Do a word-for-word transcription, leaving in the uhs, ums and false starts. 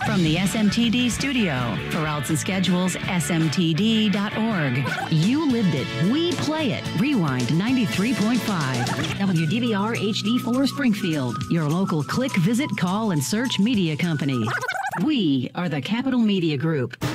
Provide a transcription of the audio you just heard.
From the S M T D studio, for routes and schedules, S M T D dot org. You lived it. We play it. Rewind ninety-three point five. W D V R H D four Springfield, your local click, visit, call, and search media company. We are the Capital Media Group.